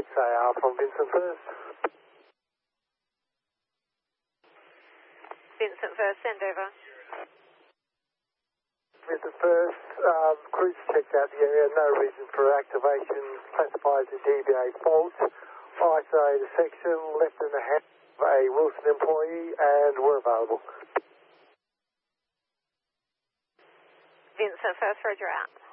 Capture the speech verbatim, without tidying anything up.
A R from Vincent First. Vincent First, send over. Vincent First, um, crews checked out the area, no reason for activation, classified as a D B A fault. Isolated section, left in the hands of a Wilson employee, and we're available. Vincent First, roger out.